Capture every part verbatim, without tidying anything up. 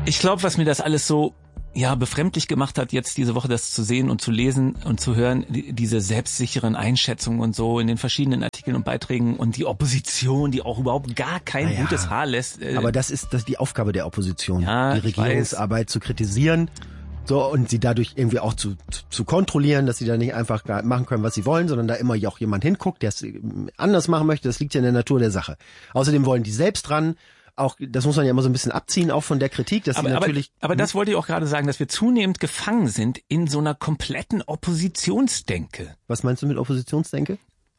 Ich glaube, was mir das alles so ja befremdlich gemacht hat, jetzt diese Woche das zu sehen und zu lesen und zu hören, die, diese selbstsicheren Einschätzungen und so in den verschiedenen Artikeln und Beiträgen und die Opposition, die auch überhaupt gar kein naja, gutes Haar lässt. Äh, aber das ist das ist die Aufgabe der Opposition, ja, die Regierungsarbeit zu kritisieren. So, und sie dadurch irgendwie auch zu, zu, zu kontrollieren, dass sie da nicht einfach machen können, was sie wollen, sondern da immer auch jemand hinguckt, der es anders machen möchte. Das liegt ja in der Natur der Sache. Außerdem wollen die selbst ran. Auch, das muss man ja immer so ein bisschen abziehen, auch von der Kritik, dass aber, sie natürlich... Aber, aber das wollte ich auch gerade sagen, dass wir zunehmend gefangen sind in so einer kompletten Oppositionsdenke. Was meinst du mit Oppositionsdenke?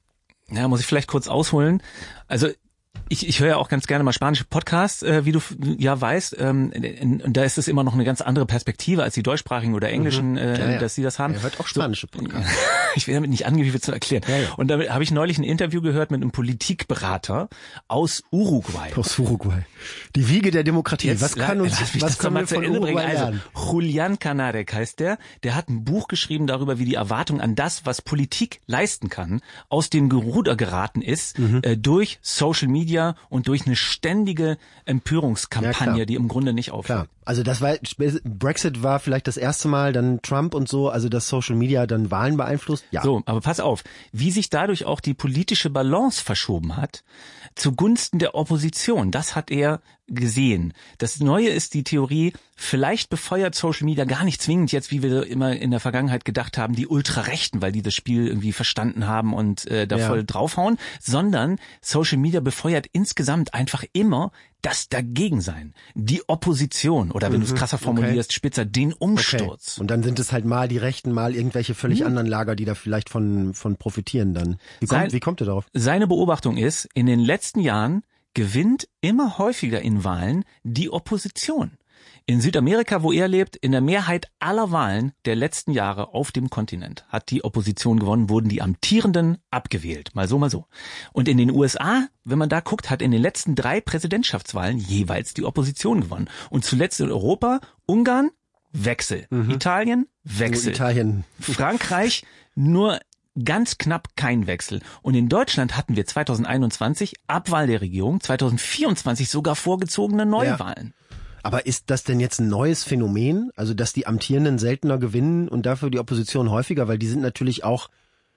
Ja, muss ich vielleicht kurz ausholen. Also Ich, ich höre ja auch ganz gerne mal spanische Podcasts, äh, wie du ja weißt. Ähm, und da ist es immer noch eine ganz andere Perspektive als die deutschsprachigen oder englischen, mhm. äh, ja, ja. dass sie das haben. Er hört auch spanische Podcasts. Ich will damit nicht angeben, wie zu erklären. Ja, ja. Und da habe ich neulich ein Interview gehört mit einem Politikberater aus Uruguay. Aus Uruguay. Die Wiege der Demokratie. Jetzt, was kann uns, lass mich was das können wir zu von Ende Uruguay bringen? lernen? Also, Julian Canarek heißt der. Der hat ein Buch geschrieben darüber, wie die Erwartung an das, was Politik leisten kann, aus dem Ruder geraten ist, mhm. äh, durch Social Media und durch eine ständige Empörungskampagne, ja, die im Grunde nicht aufhört. Klar. Also das war, Brexit war vielleicht das erste Mal, dann Trump und so, also dass Social Media dann Wahlen beeinflusst. Ja. So, aber pass auf, wie sich dadurch auch die politische Balance verschoben hat, zugunsten der Opposition, das hat er gesehen. Das Neue ist die Theorie, vielleicht befeuert Social Media gar nicht zwingend jetzt, wie wir immer in der Vergangenheit gedacht haben, die Ultrarechten, weil die das Spiel irgendwie verstanden haben und äh, da ja. voll draufhauen, sondern Social Media befeuert insgesamt einfach immer das Dagegensein, die Opposition oder wenn mhm, du es krasser formulierst, okay. spitzer, den Umsturz. Okay. Und dann sind es halt mal die Rechten, mal irgendwelche völlig mhm. anderen Lager, die da vielleicht von von profitieren dann. Wie kommt, Sein, wie kommt ihr darauf? Seine Beobachtung ist, in den letzten Jahren gewinnt immer häufiger in Wahlen die Opposition. In Südamerika, wo er lebt, in der Mehrheit aller Wahlen der letzten Jahre auf dem Kontinent hat die Opposition gewonnen, wurden die Amtierenden abgewählt. Mal so, mal so. Und in den U S A, wenn man da guckt, hat in den letzten drei Präsidentschaftswahlen jeweils die Opposition gewonnen. Und zuletzt in Europa, Ungarn, Wechsel. Mhm. Italien, Wechsel. Oh, Italien. Frankreich, nur ganz knapp kein Wechsel. Und in Deutschland hatten wir zwanzig einundzwanzig Abwahl der Regierung, zwanzig vierundzwanzig sogar vorgezogene Neuwahlen. Ja. Aber ist das denn jetzt ein neues Phänomen? Also, dass die Amtierenden seltener gewinnen und dafür die Opposition häufiger? Weil die sind natürlich auch,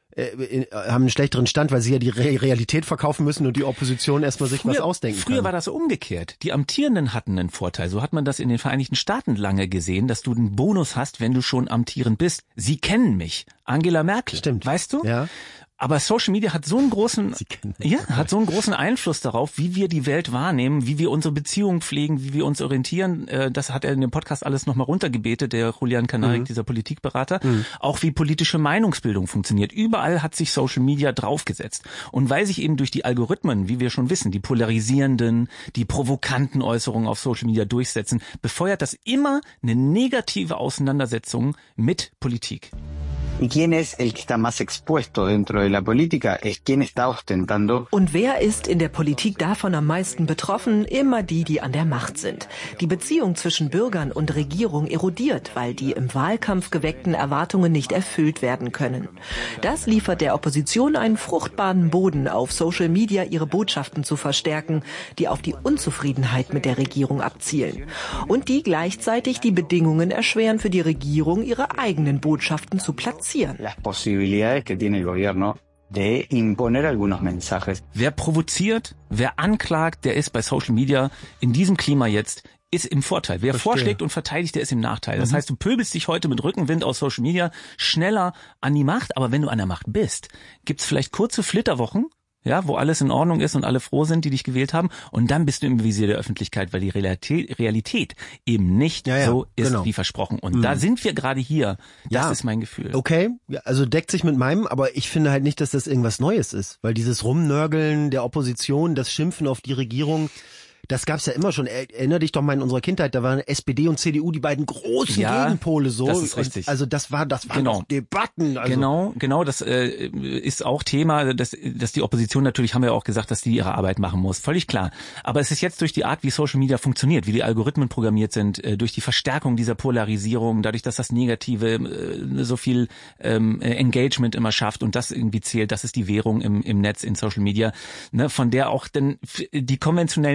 äh, haben einen schlechteren Stand, weil sie ja die Re- Realität verkaufen müssen und die Opposition erstmal sich früher, was ausdenken früher kann. Früher war das umgekehrt. Die Amtierenden hatten einen Vorteil. So hat man das in den Vereinigten Staaten lange gesehen, dass du einen Bonus hast, wenn du schon amtierend bist. Sie kennen mich. Angela Merkel. Stimmt. Weißt du? Ja. Aber Social Media hat so einen großen, ja, hat so einen großen Einfluss darauf, wie wir die Welt wahrnehmen, wie wir unsere Beziehungen pflegen, wie wir uns orientieren. Das hat er in dem Podcast alles nochmal runtergebetet, der Julian Canarek, mhm. dieser Politikberater. Mhm. Auch wie politische Meinungsbildung funktioniert. Überall hat sich Social Media draufgesetzt. Und weil sich eben durch die Algorithmen, wie wir schon wissen, die polarisierenden, die provokanten Äußerungen auf Social Media durchsetzen, befeuert das immer eine negative Auseinandersetzung mit Politik. ¿Y quién es el que está más expuesto dentro de la política? Es quien está ostentando. Und wer ist in der Politik davon am meisten betroffen? Immer die, die an der Macht sind. Die Beziehung zwischen Bürgern und Regierung erodiert, weil die im Wahlkampf geweckten Erwartungen nicht erfüllt werden können. Das liefert der Opposition einen fruchtbaren Boden, auf Social Media ihre Botschaften zu verstärken, die auf die Unzufriedenheit mit der Regierung abzielen. Und die gleichzeitig die Bedingungen erschweren für die Regierung, ihre eigenen Botschaften zu platzieren. Las posibilidades que tiene el gobierno de imponer algunos mensajes. Wer provoziert, wer anklagt, der ist bei Social Media in diesem Klima jetzt ist im Vorteil. Wer Verstehe. vorschlägt und verteidigt, der ist im Nachteil. Das mhm. heißt, du pöbelst dich heute mit Rückenwind aus Social Media schneller an die Macht, aber wenn du an der Macht bist, gibt's vielleicht kurze Flitterwochen, ja, wo alles in Ordnung ist und alle froh sind, die dich gewählt haben. Und dann bist du im Visier der Öffentlichkeit, weil die Realität, Realität eben nicht ja, ja, so ist genau. wie versprochen. Und mhm. da sind wir gerade hier. Das ja. ist mein Gefühl. Okay, also deckt sich mit meinem, aber ich finde halt nicht, dass das irgendwas Neues ist. Weil dieses Rumnörgeln der Opposition, das Schimpfen auf die Regierung, das gab's ja immer schon. Erinner dich doch mal in unserer Kindheit, da waren S P D und C D U die beiden großen ja, Gegenpole so. Das ist richtig. Und also das war, das waren genau. Debatten. Also. Genau, genau. Das äh, ist auch Thema, dass, dass die Opposition natürlich, haben wir ja auch gesagt, dass die ihre Arbeit machen muss. Völlig klar. Aber es ist jetzt durch die Art, wie Social Media funktioniert, wie die Algorithmen programmiert sind, äh, durch die Verstärkung dieser Polarisierung, dadurch, dass das Negative äh, so viel ähm, Engagement immer schafft und das irgendwie zählt, das ist die Währung im, im Netz, in Social Media, ne, von der auch denn die konventionellen Medien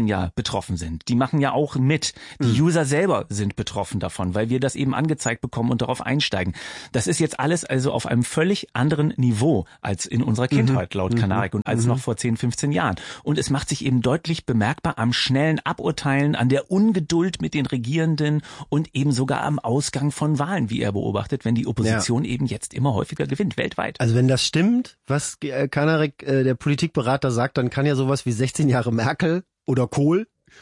ja betroffen sind. Die machen ja auch mit. Die mhm. User selber sind betroffen davon, weil wir das eben angezeigt bekommen und darauf einsteigen. Das ist jetzt alles also auf einem völlig anderen Niveau als in unserer Kindheit mhm. laut Kanarik und als mhm. noch vor zehn, fünfzehn Jahren. Und es macht sich eben deutlich bemerkbar am schnellen Aburteilen, an der Ungeduld mit den Regierenden und eben sogar am Ausgang von Wahlen, wie er beobachtet, wenn die Opposition ja. eben jetzt immer häufiger gewinnt, weltweit. Also wenn das stimmt, was Kanarik, äh, der Politikberater, sagt, dann kann ja sowas wie sechzehn Jahre Merkel oder Kohl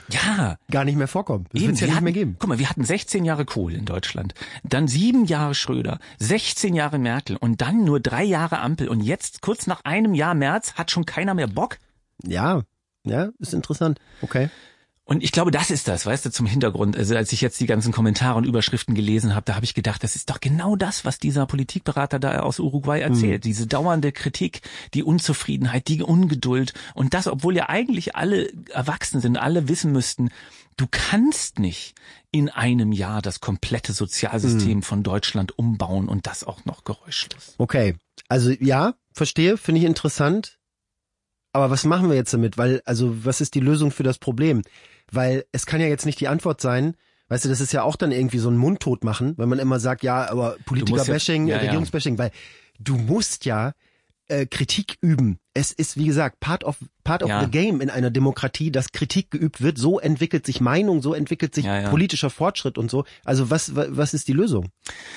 ja gar nicht mehr vorkommen. Das wird es ja nicht hatten, mehr geben. Guck mal, wir hatten sechzehn Jahre Kohl in Deutschland, dann sieben Jahre Schröder, sechzehn Jahre Merkel und dann nur drei Jahre Ampel und jetzt, kurz nach einem Jahr Merz, hat schon keiner mehr Bock? Ja, ja, ist interessant. Okay. Und ich glaube, das ist das, weißt du, zum Hintergrund. Also als ich jetzt die ganzen Kommentare und Überschriften gelesen habe, da habe ich gedacht, das ist doch genau das, was dieser Politikberater da aus Uruguay erzählt. Mhm. Diese dauernde Kritik, die Unzufriedenheit, die Ungeduld. Und das, obwohl ja eigentlich alle erwachsen sind, alle wissen müssten, du kannst nicht in einem Jahr das komplette Sozialsystem mhm. von Deutschland umbauen und das auch noch geräuschlos. Okay, also ja, verstehe, finde ich interessant. Aber was machen wir jetzt damit? Weil, also, was ist die Lösung für das Problem? Weil es kann ja jetzt nicht die Antwort sein, weißt du, das ist ja auch dann irgendwie so ein Mundtot machen, wenn man immer sagt, ja, aber Politiker-Bashing, ja, Regierungsbashing, ja. weil du musst ja äh, Kritik üben. Es ist, wie gesagt, part of part of ja. the game in einer Demokratie, dass Kritik geübt wird. So entwickelt sich Meinung, so entwickelt sich ja, ja. politischer Fortschritt und so. Also was was ist die Lösung?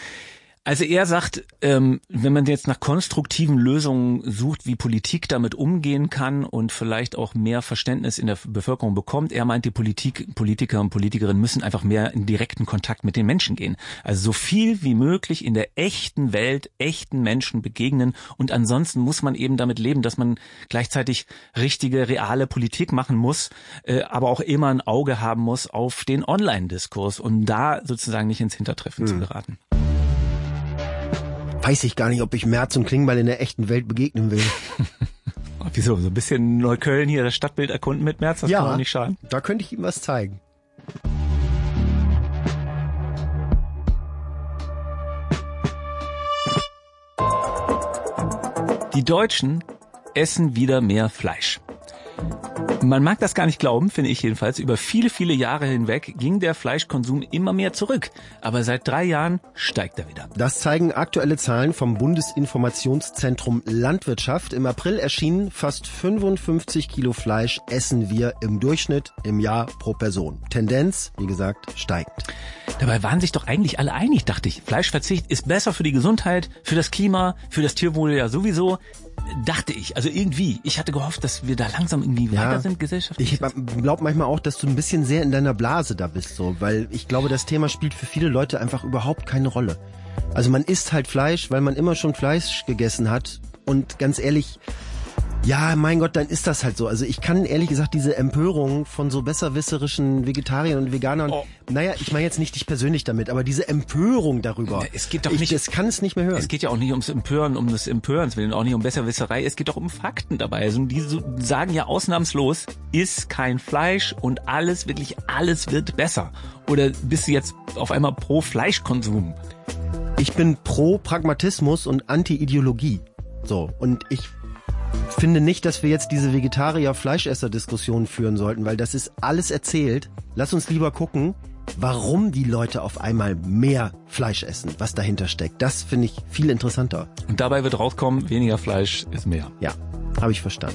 Also er sagt, ähm, wenn man jetzt nach konstruktiven Lösungen sucht, wie Politik damit umgehen kann und vielleicht auch mehr Verständnis in der Bevölkerung bekommt, er meint, die Politik, Politiker und Politikerinnen müssen einfach mehr in direkten Kontakt mit den Menschen gehen. Also so viel wie möglich in der echten Welt, echten Menschen begegnen und ansonsten muss man eben damit leben, dass man gleichzeitig richtige, reale Politik machen muss, äh, aber auch immer ein Auge haben muss auf den Online-Diskurs und da sozusagen nicht ins Hintertreffen hm. zu geraten. Weiß ich gar nicht, ob ich Merz und Klingbeil in der echten Welt begegnen will. Wieso? So ein bisschen Neukölln hier, das Stadtbild erkunden mit Merz, das ja, kann auch nicht schaden. Da könnte ich ihm was zeigen. Die Deutschen essen wieder mehr Fleisch. Man mag das gar nicht glauben, finde ich jedenfalls. Über viele, viele Jahre hinweg ging der Fleischkonsum immer mehr zurück. Aber seit drei Jahren steigt er wieder. Das zeigen aktuelle Zahlen vom Bundesinformationszentrum Landwirtschaft. Im April erschienen fast fünfundfünfzig Kilo Fleisch essen wir im Durchschnitt im Jahr pro Person. Tendenz, wie gesagt, steigend. Dabei waren sich doch eigentlich alle einig, dachte ich. Fleischverzicht ist besser für die Gesundheit, für das Klima, für das Tierwohl ja sowieso. Dachte ich, also irgendwie. Ich hatte gehofft, dass wir da langsam irgendwie ja, weiter sind gesellschaftlich. Ich glaube manchmal auch, dass du ein bisschen sehr in deiner Blase da bist, so, weil ich glaube, das Thema spielt für viele Leute einfach überhaupt keine Rolle. Also man isst halt Fleisch, weil man immer schon Fleisch gegessen hat und ganz ehrlich, ja, mein Gott, dann ist das halt so. Also ich kann ehrlich gesagt diese Empörung von so besserwisserischen Vegetariern und Veganern, oh. naja, ich meine jetzt nicht dich persönlich damit, aber diese Empörung darüber, es geht doch ich, nicht, das kann es nicht mehr hören. Es geht ja auch nicht ums Empören, um des Empörens willen, auch nicht um Besserwisserei, es geht doch um Fakten dabei. Also die sagen ja ausnahmslos, iss kein Fleisch und alles, wirklich alles wird besser. Oder bist du jetzt auf einmal pro Fleischkonsum? Ich bin pro Pragmatismus und Anti-Ideologie. So, und ich finde nicht, dass wir jetzt diese Vegetarier-Fleischesser-Diskussion führen sollten, weil das ist alles erzählt. Lass uns lieber gucken, warum die Leute auf einmal mehr Fleisch essen, was dahinter steckt. Das finde ich viel interessanter. Und dabei wird rauskommen, weniger Fleisch ist mehr. Ja, habe ich verstanden.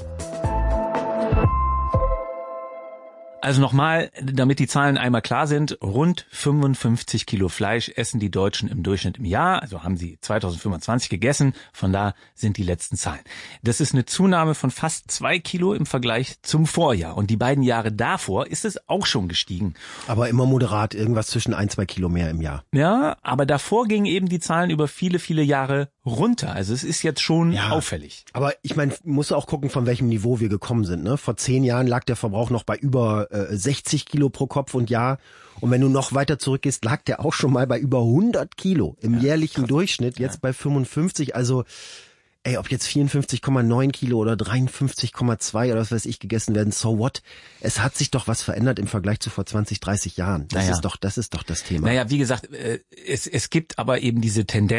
Also nochmal, damit die Zahlen einmal klar sind, rund fünfundfünfzig Kilo Fleisch essen die Deutschen im Durchschnitt im Jahr, also haben sie zweitausendfünfundzwanzig gegessen, von da sind die letzten Zahlen. Das ist eine Zunahme von fast zwei Kilo im Vergleich zum Vorjahr und die beiden Jahre davor ist es auch schon gestiegen. Aber immer moderat, irgendwas zwischen ein, zwei Kilo mehr im Jahr. Ja, aber davor gingen eben die Zahlen über viele, viele Jahre runter, also es ist jetzt schon ja, auffällig. Aber ich meine, musst du auch gucken, von welchem Niveau wir gekommen sind, ne? Vor zehn Jahren lag der Verbrauch noch bei über sechzig Kilo pro Kopf und Jahr. Und wenn du noch weiter zurückgehst, lag der auch schon mal bei über hundert Kilo im ja, jährlichen krass. Durchschnitt, jetzt ja. bei fünfundfünfzig. Also, ey, ob jetzt vierundfünfzig Komma neun Kilo oder dreiundfünfzig Komma zwei oder was weiß ich gegessen werden, so what? Es hat sich doch was verändert im Vergleich zu vor zwanzig, dreißig Jahren. Das naja. ist doch, das ist doch das Thema. Naja, wie gesagt, es, es gibt aber eben diese Tendenz,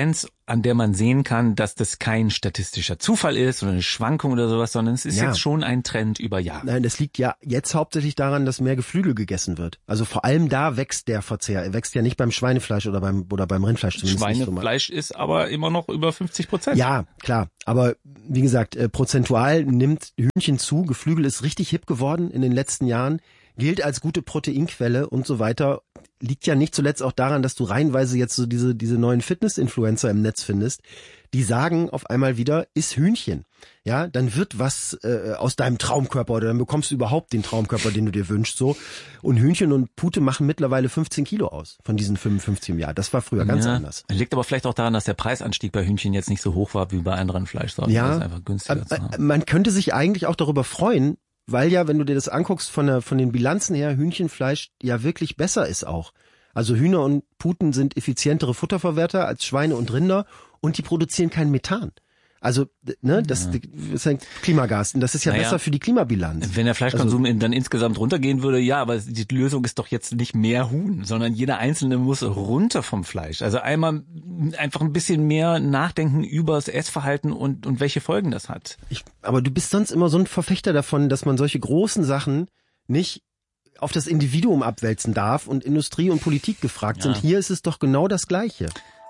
an der man sehen kann, dass das kein statistischer Zufall ist oder eine Schwankung oder sowas, sondern es ist ja. jetzt schon ein Trend über Jahre. Nein, das liegt ja jetzt hauptsächlich daran, dass mehr Geflügel gegessen wird. Also vor allem da wächst der Verzehr. Er wächst ja nicht beim Schweinefleisch oder beim oder beim Rindfleisch zumindest. Schweinefleisch nicht so ist aber immer noch über fünfzig Prozent. Ja, klar. Aber wie gesagt, äh, prozentual nimmt Hühnchen zu. Geflügel ist richtig hip geworden in den letzten Jahren. Gilt als gute Proteinquelle und so weiter. Liegt ja nicht zuletzt auch daran, dass du reihenweise jetzt so diese diese neuen Fitness-Influencer im Netz findest, die sagen auf einmal wieder, iss Hühnchen. Ja, dann wird was äh, aus deinem Traumkörper oder dann bekommst du überhaupt den Traumkörper, den du dir wünschst. So. Und Hühnchen und Pute machen mittlerweile fünfzehn Kilo aus von diesen fünfundfünfzig im Jahr. Das war früher ganz ja, anders. Liegt aber vielleicht auch daran, dass der Preisanstieg bei Hühnchen jetzt nicht so hoch war wie bei anderen Fleischsorten. Ja, das ist einfach günstiger äh, zu haben. Man könnte sich eigentlich auch darüber freuen, weil ja, wenn du dir das anguckst, von der von den Bilanzen her, Hühnchenfleisch ja wirklich besser ist auch. Also Hühner und Puten sind effizientere Futterverwerter als Schweine und Rinder und die produzieren kein Methan. Also, ne, das ja. ist ein Klimagas und das ist ja naja, besser für die Klimabilanz. Wenn der Fleischkonsum also, dann insgesamt runtergehen würde, ja, aber die Lösung ist doch jetzt nicht mehr Huhn, sondern jeder Einzelne muss runter vom Fleisch. Also einmal einfach ein bisschen mehr nachdenken über das Essverhalten und, und welche Folgen das hat. Ich, aber du bist sonst immer so ein Verfechter davon, dass man solche großen Sachen nicht auf das Individuum abwälzen darf und Industrie und Politik gefragt ja. sind. Hier ist es doch genau das Gleiche.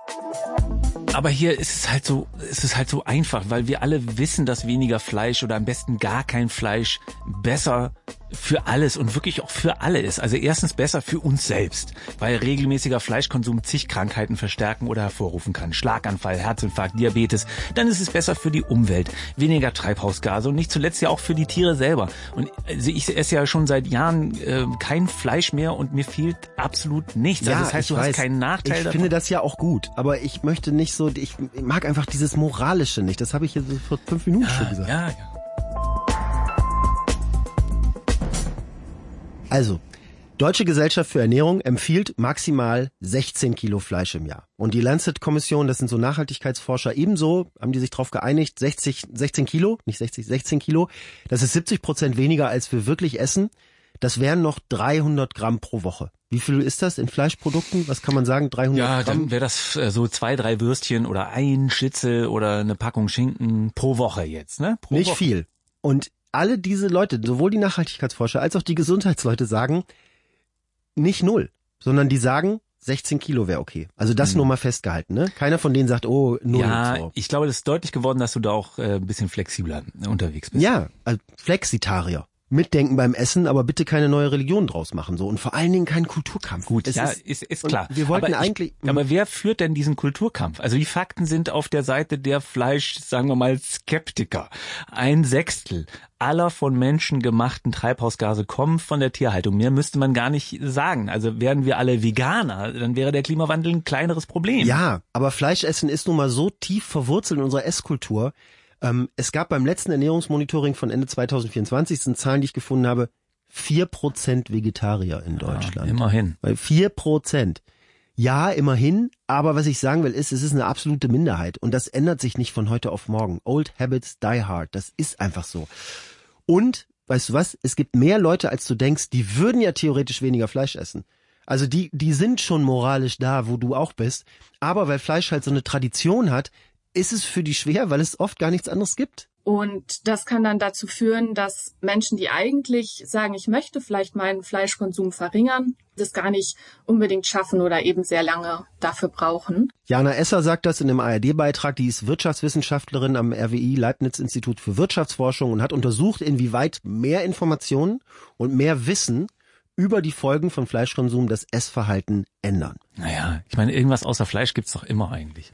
Aber hier ist es halt so, ist es halt so einfach, weil wir alle wissen, dass weniger Fleisch oder am besten gar kein Fleisch besser für alles und wirklich auch für alle ist. Also erstens besser für uns selbst, weil regelmäßiger Fleischkonsum zig Krankheiten verstärken oder hervorrufen kann. Schlaganfall, Herzinfarkt, Diabetes. Dann ist es besser für die Umwelt, weniger Treibhausgase und nicht zuletzt ja auch für die Tiere selber. Und also ich esse ja schon seit Jahren äh, kein Fleisch mehr und mir fehlt absolut nichts. Ja, also das heißt, du weiß. hast keinen Nachteil Ich davon. finde das ja auch gut, aber ich möchte nicht so, ich mag einfach dieses Moralische nicht. Das habe ich jetzt vor fünf Minuten ja, schon gesagt. Ja, ja. Also, Deutsche Gesellschaft für Ernährung empfiehlt maximal sechzehn Kilo Fleisch im Jahr. Und die Lancet-Kommission, das sind so Nachhaltigkeitsforscher, ebenso haben die sich darauf geeinigt, sechzig, sechzehn Kilo, nicht sechzig, sechzehn Kilo. Das ist siebzig Prozent weniger, als wir wirklich essen. Das wären noch dreihundert Gramm pro Woche. Wie viel ist das in Fleischprodukten? Was kann man sagen? dreihundert ja, Gramm? Dann wäre das äh, so zwei, drei Würstchen oder ein Schnitzel oder eine Packung Schinken pro Woche jetzt, ne? Pro Nicht Woche. viel. Und alle diese Leute, sowohl die Nachhaltigkeitsforscher als auch die Gesundheitsleute sagen, nicht null, sondern die sagen, sechzehn Kilo wäre okay. Also das hm. nur mal festgehalten, ne? Keiner von denen sagt, oh, null. Ja, so. Ich glaube, das ist deutlich geworden, dass du da auch äh, ein bisschen flexibler unterwegs bist. Ja, also Flexitarier. Mitdenken beim Essen, aber bitte keine neue Religion draus machen, so. Und vor allen Dingen keinen Kulturkampf. Gut, es ja, ist, ist, ist klar. Wir wollten aber eigentlich. Ich, aber wer führt denn diesen Kulturkampf? Also die Fakten sind auf der Seite der Fleisch, sagen wir mal, Skeptiker. Ein Sechstel aller von Menschen gemachten Treibhausgase kommen von der Tierhaltung. Mehr müsste man gar nicht sagen. Also wären wir alle Veganer, dann wäre der Klimawandel ein kleineres Problem. Ja, aber Fleischessen ist nun mal so tief verwurzelt in unserer Esskultur. Ähm, es gab beim letzten Ernährungsmonitoring von Ende zwanzig vierundzwanzig, sind Zahlen, die ich gefunden habe, vier Prozent Vegetarier in Deutschland. Ja, immerhin. Weil vier Prozent. Ja, immerhin. Aber was ich sagen will, ist, es ist eine absolute Minderheit. Und das ändert sich nicht von heute auf morgen. Old habits die hard. Das ist einfach so. Und, weißt du was? Es gibt mehr Leute, als du denkst, die würden ja theoretisch weniger Fleisch essen. Also die, die sind schon moralisch da, wo du auch bist. Aber weil Fleisch halt so eine Tradition hat, ist es für die schwer, weil es oft gar nichts anderes gibt. Und das kann dann dazu führen, dass Menschen, die eigentlich sagen, ich möchte vielleicht meinen Fleischkonsum verringern, das gar nicht unbedingt schaffen oder eben sehr lange dafür brauchen. Jana Esser sagt das in einem A R D-Beitrag. Die ist Wirtschaftswissenschaftlerin am R W I Leibniz-Institut für Wirtschaftsforschung und hat untersucht, inwieweit mehr Informationen und mehr Wissen über die Folgen von Fleischkonsum das Essverhalten ändern. Naja, ich meine, irgendwas außer Fleisch gibt's doch immer eigentlich.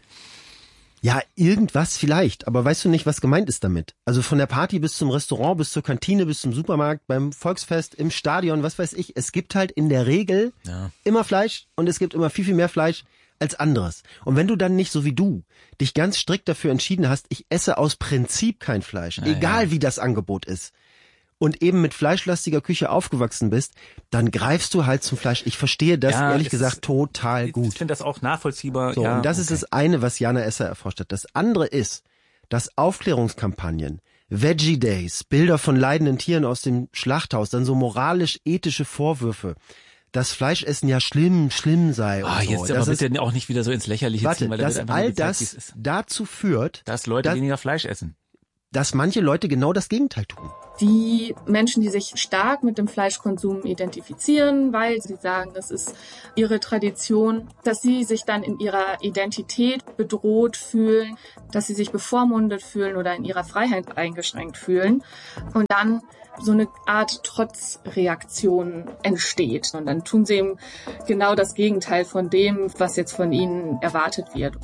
Ja, irgendwas vielleicht, aber weißt du nicht, was gemeint ist damit? Also von der Party bis zum Restaurant, bis zur Kantine, bis zum Supermarkt, beim Volksfest, im Stadion, was weiß ich. Es gibt halt in der Regel ja. immer Fleisch und es gibt immer viel, viel mehr Fleisch als anderes. Und wenn du dann nicht so wie du dich ganz strikt dafür entschieden hast, ich esse aus Prinzip kein Fleisch, ja, egal ja. wie das Angebot ist, und eben mit fleischlastiger Küche aufgewachsen bist, dann greifst du halt zum Fleisch. Ich verstehe das, ja, ehrlich gesagt, total gut. Ich finde das auch nachvollziehbar. So, ja, und das okay. ist das eine, was Jana Esser erforscht hat. Das andere ist, dass Aufklärungskampagnen, Veggie Days, Bilder von leidenden Tieren aus dem Schlachthaus, dann so moralisch-ethische Vorwürfe, dass Fleischessen ja schlimm, schlimm sei und oh, so. Jetzt aber bitte ist, auch nicht wieder so ins Lächerliche warte, ziehen, weil dass das einfach all gezeigt, das ist. dazu führt, dass Leute dass, weniger Fleisch essen. Dass manche Leute genau das Gegenteil tun. Die Menschen, die sich stark mit dem Fleischkonsum identifizieren, weil sie sagen, das ist ihre Tradition, dass sie sich dann in ihrer Identität bedroht fühlen, dass sie sich bevormundet fühlen oder in ihrer Freiheit eingeschränkt fühlen und dann so eine Art Trotzreaktion entsteht. Und dann tun sie eben genau das Gegenteil von dem, was jetzt von ihnen erwartet wird.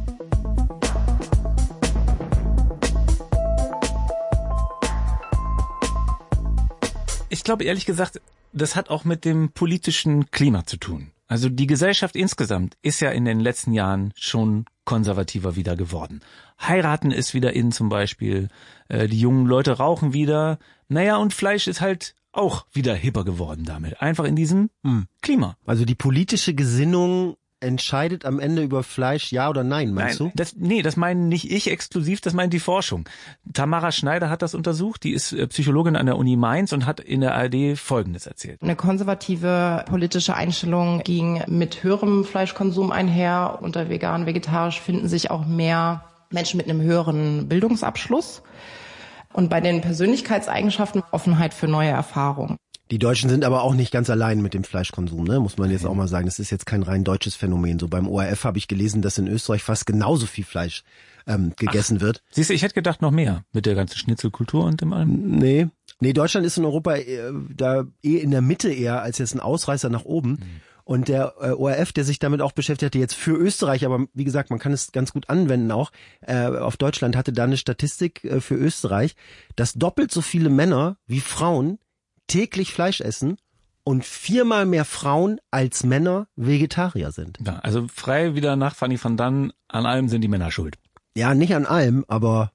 Ich glaube ehrlich gesagt, das hat auch mit dem politischen Klima zu tun. Also die Gesellschaft insgesamt ist ja in den letzten Jahren schon konservativer wieder geworden. Heiraten ist wieder in zum Beispiel, äh, die jungen Leute rauchen wieder. Naja, und Fleisch ist halt auch wieder hipper geworden damit. Einfach in diesem hm, Klima. Also die politische Gesinnung entscheidet am Ende über Fleisch, ja oder nein, meinst nein, du? Das, nee, das meine nicht ich exklusiv, das meint die Forschung. Tamara Schneider hat das untersucht, die ist Psychologin an der Uni Mainz und hat in der A R D Folgendes erzählt. Eine konservative politische Einstellung ging mit höherem Fleischkonsum einher. Unter vegan, vegetarisch finden sich auch mehr Menschen mit einem höheren Bildungsabschluss. Und bei den Persönlichkeitseigenschaften Offenheit für neue Erfahrungen. Die Deutschen sind aber auch nicht ganz allein mit dem Fleischkonsum, ne? Muss man jetzt auch mal sagen. Das ist jetzt kein rein deutsches Phänomen. So beim O R F habe ich gelesen, dass in Österreich fast genauso viel Fleisch ähm, gegessen Ach, wird. Siehst du, ich hätte gedacht noch mehr mit der ganzen Schnitzelkultur und dem allem. Nee, nee, Deutschland ist in Europa äh, da eh in der Mitte eher als jetzt ein Ausreißer nach oben. Mhm. Und der äh, O R F, der sich damit auch beschäftigt hatte, jetzt für Österreich, aber wie gesagt, man kann es ganz gut anwenden auch, äh, auf Deutschland hatte da eine Statistik äh, für Österreich, dass doppelt so viele Männer wie Frauen täglich Fleisch essen und viermal mehr Frauen als Männer Vegetarier sind. Ja, also frei wieder nach Fanny van Dann, an allem sind die Männer schuld. Ja, nicht an allem, aber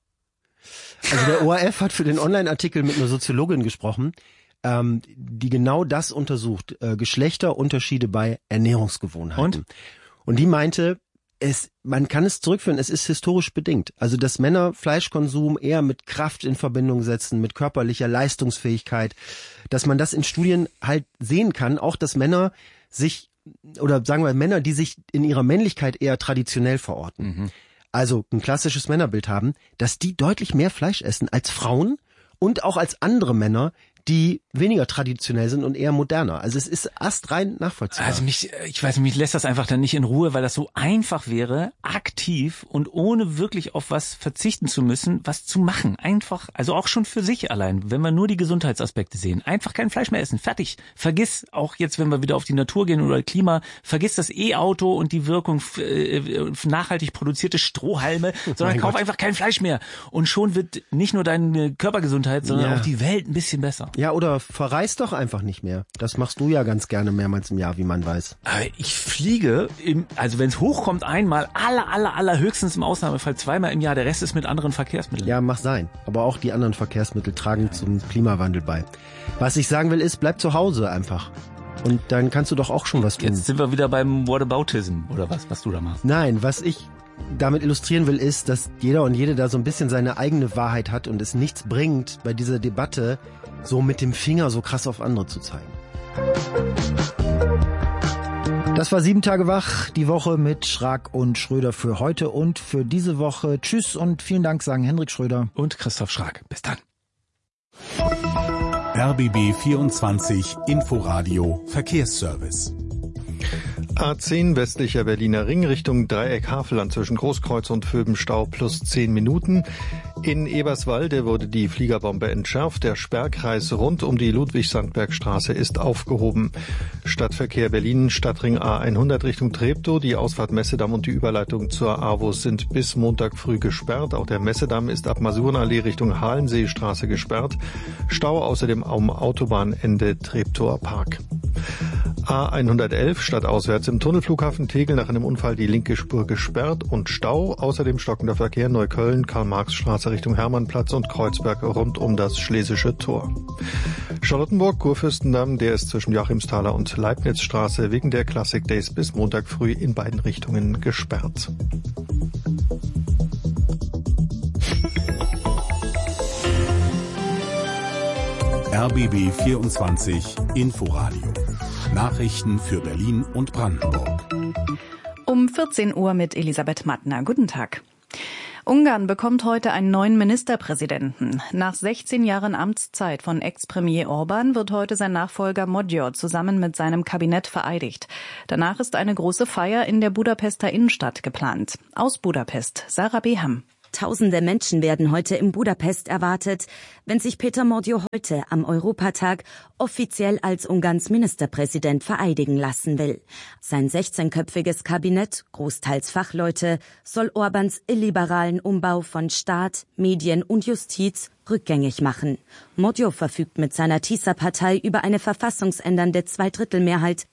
also der O R F hat für den Online-Artikel mit einer Soziologin gesprochen, ähm, die genau das untersucht, äh, Geschlechterunterschiede bei Ernährungsgewohnheiten. Und? Und die meinte, es, man kann es zurückführen, es ist historisch bedingt. Also, dass Männer Fleischkonsum eher mit Kraft in Verbindung setzen, mit körperlicher Leistungsfähigkeit, dass man das in Studien halt sehen kann, auch dass Männer sich, oder sagen wir Männer, die sich in ihrer Männlichkeit eher traditionell verorten, mhm. also ein klassisches Männerbild haben, dass die deutlich mehr Fleisch essen als Frauen und auch als andere Männer, die weniger traditionell sind und eher moderner. Also es ist astrein nachvollziehbar. Also mich, ich weiß nicht, mich lässt das einfach dann nicht in Ruhe, weil das so einfach wäre, aktiv und ohne wirklich auf was verzichten zu müssen, was zu machen. Einfach, also auch schon für sich allein, wenn wir nur die Gesundheitsaspekte sehen. Einfach kein Fleisch mehr essen, fertig. Vergiss, auch jetzt, wenn wir wieder auf die Natur gehen oder Klima, vergiss das E-Auto und die Wirkung äh, nachhaltig produzierte Strohhalme, sondern kauf Gott. einfach kein Fleisch mehr. Und schon wird nicht nur deine Körpergesundheit, sondern ja. auch die Welt ein bisschen besser. Ja, oder verreist doch einfach nicht mehr. Das machst du ja ganz gerne mehrmals im Jahr, wie man weiß. Ich fliege, im, also wenn es hochkommt, einmal, aller, aller, aller höchstens im Ausnahmefall zweimal im Jahr. Der Rest ist mit anderen Verkehrsmitteln. Ja, mach sein. Aber auch die anderen Verkehrsmittel tragen zum Klimawandel bei. Was ich sagen will, ist, bleib zu Hause einfach. Und dann kannst du doch auch schon was tun. Jetzt sind wir wieder beim Whataboutism, oder was, was du da machst. Nein, was ich damit illustrieren will, ist, dass jeder und jede da so ein bisschen seine eigene Wahrheit hat und es nichts bringt, bei dieser Debatte so mit dem Finger so krass auf andere zu zeigen. Das war sieben Tage wach, die Woche mit Schrag und Schröder für heute und für diese Woche. Tschüss und vielen Dank, sagen Hendrik Schröder und Christoph Schrag. Bis dann. R B B vierundzwanzig Inforadio Verkehrsservice. A zehn westlicher Berliner Ring Richtung Dreieck Havelland zwischen Großkreuz und Vöbenstau plus zehn Minuten. In Eberswalde wurde die Fliegerbombe entschärft. Der Sperrkreis rund um die Ludwig-Sandberg-Straße ist aufgehoben. Stadtverkehr Berlin, Stadtring A hundert Richtung Treptow. Die Ausfahrt Messedamm und die Überleitung zur AWO sind bis Montag früh gesperrt. Auch der Messedamm ist ab Masurenallee Richtung Halenseestraße gesperrt. Stau außerdem am Autobahnende Treptower Park. A hundertelf stadtauswärts im Tunnelflughafen Tegel nach einem Unfall die linke Spur gesperrt und Stau. Außerdem stockender Verkehr Neukölln, Karl-Marx-Straße Richtung Hermannplatz und Kreuzberg rund um das Schlesische Tor. Charlottenburg, Kurfürstendamm, der ist zwischen Joachimsthaler und Leibnizstraße wegen der Classic Days bis Montag früh in beiden Richtungen gesperrt. R B B vierundzwanzig Inforadio Nachrichten für Berlin und Brandenburg. Um vierzehn Uhr mit Elisabeth Mattner. Guten Tag. Ungarn bekommt heute einen neuen Ministerpräsidenten. Nach sechzehn Jahren Amtszeit von Ex-Premier Orban wird heute sein Nachfolger Magyar zusammen mit seinem Kabinett vereidigt. Danach ist eine große Feier in der Budapester Innenstadt geplant. Aus Budapest, Sarah Beham. Tausende Menschen werden heute in Budapest erwartet, wenn sich Péter Magyar heute am Europatag offiziell als Ungarns Ministerpräsident vereidigen lassen will. Sein sechzehnköpfiges Kabinett, großteils Fachleute, soll Orbáns illiberalen Umbau von Staat, Medien und Justiz rückgängig machen. Magyar verfügt mit seiner Tisza-Partei über eine verfassungsändernde Zweidrittelmehrheit.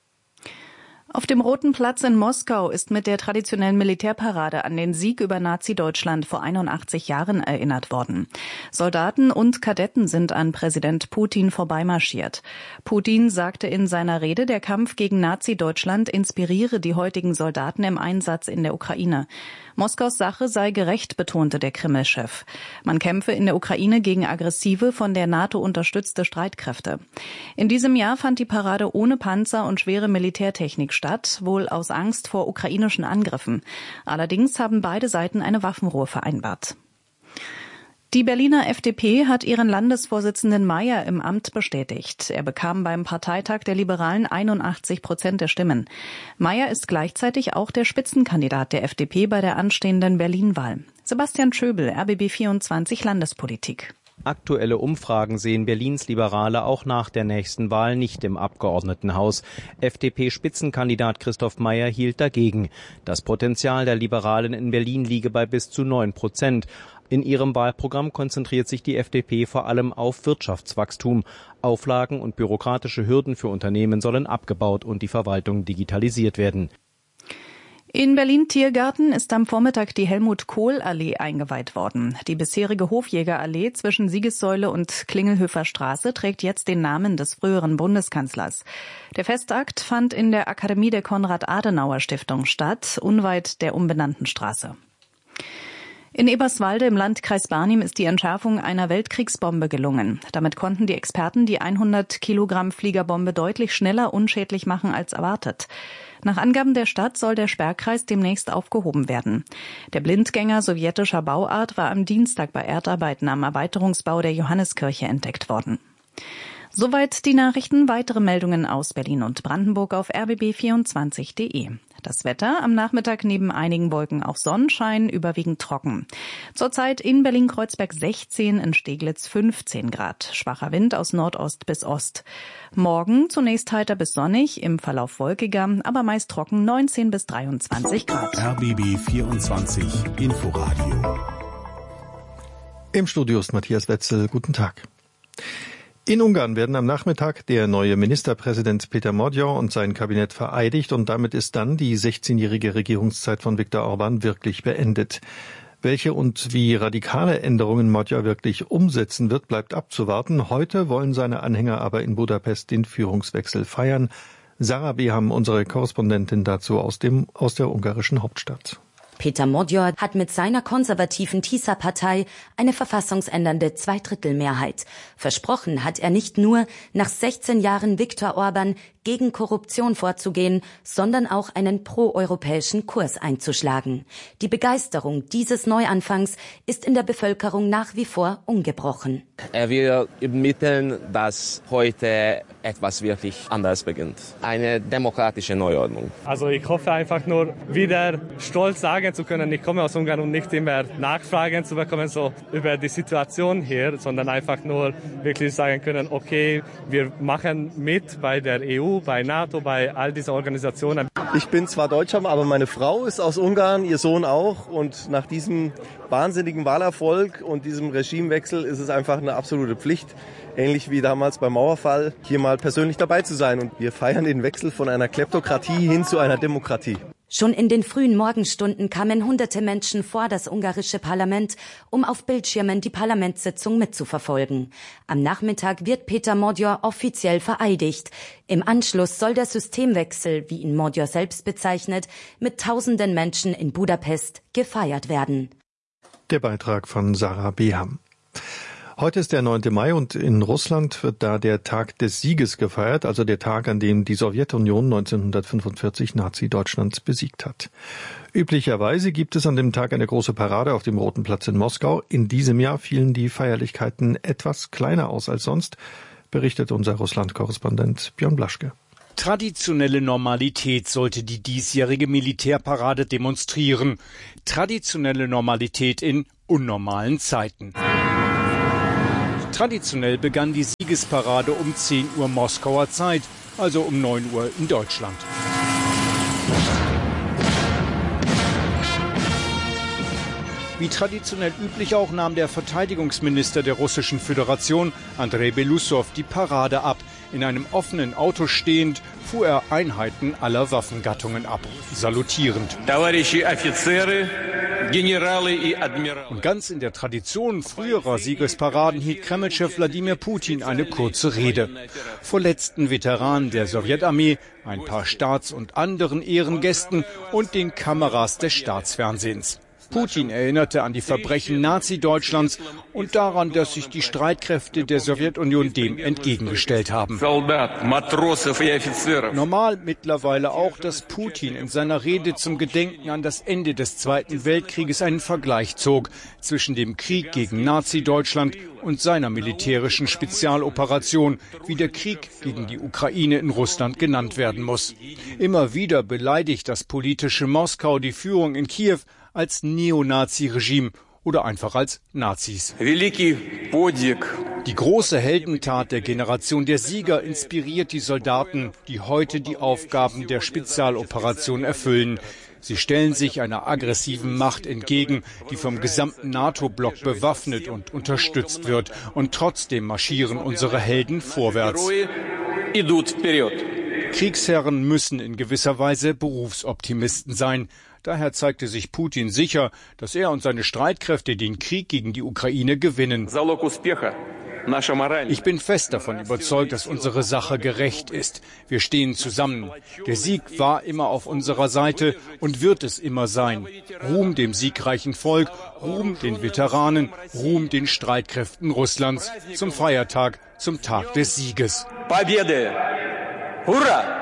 Auf dem Roten Platz in Moskau ist mit der traditionellen Militärparade an den Sieg über Nazi-Deutschland vor einundachtzig Jahren erinnert worden. Soldaten und Kadetten sind an Präsident Putin vorbeimarschiert. Putin sagte in seiner Rede, der Kampf gegen Nazi-Deutschland inspiriere die heutigen Soldaten im Einsatz in der Ukraine. Moskaus Sache sei gerecht, betonte der Kreml-Chef. Man kämpfe in der Ukraine gegen aggressive, von der NATO unterstützte Streitkräfte. In diesem Jahr fand die Parade ohne Panzer und schwere Militärtechnik statt, wohl aus Angst vor ukrainischen Angriffen. Allerdings haben beide Seiten eine Waffenruhe vereinbart. Die Berliner F D P hat ihren Landesvorsitzenden Mayer im Amt bestätigt. Er bekam beim Parteitag der Liberalen einundachtzig Prozent der Stimmen. Mayer ist gleichzeitig auch der Spitzenkandidat der F D P bei der anstehenden Berlin-Wahl. Sebastian Schöbel, R B B vierundzwanzig Landespolitik. Aktuelle Umfragen sehen Berlins Liberale auch nach der nächsten Wahl nicht im Abgeordnetenhaus. F D P-Spitzenkandidat Christoph Mayer hielt dagegen. Das Potenzial der Liberalen in Berlin liege bei bis zu neun Prozent. In ihrem Wahlprogramm konzentriert sich die F D P vor allem auf Wirtschaftswachstum. Auflagen und bürokratische Hürden für Unternehmen sollen abgebaut und die Verwaltung digitalisiert werden. In Berlin-Tiergarten ist am Vormittag die Helmut-Kohl-Allee eingeweiht worden. Die bisherige Hofjägerallee zwischen Siegessäule und Klingelhöfer Straße trägt jetzt den Namen des früheren Bundeskanzlers. Der Festakt fand in der Akademie der Konrad-Adenauer-Stiftung statt, unweit der umbenannten Straße. In Eberswalde im Landkreis Barnim ist die Entschärfung einer Weltkriegsbombe gelungen. Damit konnten die Experten die hundert Kilogramm Fliegerbombe deutlich schneller unschädlich machen als erwartet. Nach Angaben der Stadt soll der Sperrkreis demnächst aufgehoben werden. Der Blindgänger sowjetischer Bauart war am Dienstag bei Erdarbeiten am Erweiterungsbau der Johanneskirche entdeckt worden. Soweit die Nachrichten. Weitere Meldungen aus Berlin und Brandenburg auf r b b vierundzwanzig punkt d e. Das Wetter am Nachmittag neben einigen Wolken auch Sonnenschein, überwiegend trocken. Zurzeit in Berlin-Kreuzberg sechzehn, in Steglitz fünfzehn Grad. Schwacher Wind aus Nordost bis Ost. Morgen zunächst heiter bis sonnig, im Verlauf wolkiger, aber meist trocken neunzehn bis dreiundzwanzig Grad. R B B vierundzwanzig Inforadio. Im Studio ist Matthias Wetzel. Guten Tag. In Ungarn werden am Nachmittag der neue Ministerpräsident Péter Magyar und sein Kabinett vereidigt und damit ist dann die sechzehnjährige Regierungszeit von Viktor Orban wirklich beendet. Welche und wie radikale Änderungen Magyar wirklich umsetzen wird, bleibt abzuwarten. Heute wollen seine Anhänger aber in Budapest den Führungswechsel feiern. Sarah Beham, unsere Korrespondentin dazu aus dem, aus der ungarischen Hauptstadt. Péter Magyar hat mit seiner konservativen Tisza-Partei eine verfassungsändernde Zweidrittelmehrheit. Versprochen hat er nicht nur, nach sechzehn Jahren Viktor Orban gegen Korruption vorzugehen, sondern auch einen proeuropäischen Kurs einzuschlagen. Die Begeisterung dieses Neuanfangs ist in der Bevölkerung nach wie vor ungebrochen. Er will übermitteln, dass heute etwas wirklich anders beginnt. Eine demokratische Neuordnung. Also ich hoffe einfach nur, wieder stolz sagen zu können, ich komme aus Ungarn und nicht immer Nachfragen zu bekommen, so über die Situation hier, sondern einfach nur wirklich sagen können, okay, wir machen mit bei der E U, bei NATO, bei all diesen Organisationen. Ich bin zwar Deutscher, aber meine Frau ist aus Ungarn, ihr Sohn auch. Und nach diesem wahnsinnigen Wahlerfolg und diesem Regimewechsel ist es einfach eine absolute Pflicht, ähnlich wie damals beim Mauerfall, hier mal persönlich dabei zu sein. Und wir feiern den Wechsel von einer Kleptokratie hin zu einer Demokratie. Schon in den frühen Morgenstunden kamen hunderte Menschen vor das ungarische Parlament, um auf Bildschirmen die Parlamentssitzung mitzuverfolgen. Am Nachmittag wird Péter Magyar offiziell vereidigt. Im Anschluss soll der Systemwechsel, wie ihn Magyar selbst bezeichnet, mit tausenden Menschen in Budapest gefeiert werden. Der Beitrag von Sarah Beham. Heute ist der neunte Mai und in Russland wird da der Tag des Sieges gefeiert, also der Tag, an dem die Sowjetunion neunzehnhundertfünfundvierzig Nazi-Deutschland besiegt hat. Üblicherweise gibt es an dem Tag eine große Parade auf dem Roten Platz in Moskau. In diesem Jahr fielen die Feierlichkeiten etwas kleiner aus als sonst, berichtet unser Russland-Korrespondent Björn Blaschke. Traditionelle Normalität sollte die diesjährige Militärparade demonstrieren. Traditionelle Normalität in unnormalen Zeiten. Traditionell begann die Siegesparade um zehn Uhr Moskauer Zeit, also um neun Uhr in Deutschland. Wie traditionell üblich auch nahm der Verteidigungsminister der Russischen Föderation, Andrei Beloussow, die Parade ab. In einem offenen Auto stehend fuhr er Einheiten aller Waffengattungen ab, salutierend. Und ganz in der Tradition früherer Siegesparaden hielt Kremlchef Wladimir Putin eine kurze Rede. Vor letzten Veteranen der Sowjetarmee, ein paar Staats- und anderen Ehrengästen und den Kameras des Staatsfernsehens. Putin erinnerte an die Verbrechen Nazi-Deutschlands und daran, dass sich die Streitkräfte der Sowjetunion dem entgegengestellt haben. Normal mittlerweile auch, dass Putin in seiner Rede zum Gedenken an das Ende des Zweiten Weltkrieges einen Vergleich zog zwischen dem Krieg gegen Nazi-Deutschland und seiner militärischen Spezialoperation, wie der Krieg gegen die Ukraine in Russland genannt werden muss. Immer wieder beleidigt das politische Moskau die Führung in Kiew als Neonazi-Regime oder einfach als Nazis. Die große Heldentat der Generation der Sieger inspiriert die Soldaten, die heute die Aufgaben der Spezialoperation erfüllen. Sie stellen sich einer aggressiven Macht entgegen, die vom gesamten NATO-Block bewaffnet und unterstützt wird. Und trotzdem marschieren unsere Helden vorwärts. Kriegsherren müssen in gewisser Weise Berufsoptimisten sein. Daher zeigte sich Putin sicher, dass er und seine Streitkräfte den Krieg gegen die Ukraine gewinnen. Ich bin fest davon überzeugt, dass unsere Sache gerecht ist. Wir stehen zusammen. Der Sieg war immer auf unserer Seite und wird es immer sein. Ruhm dem siegreichen Volk, Ruhm den Veteranen, Ruhm den Streitkräften Russlands zum Feiertag, zum Tag des Sieges. Hurra!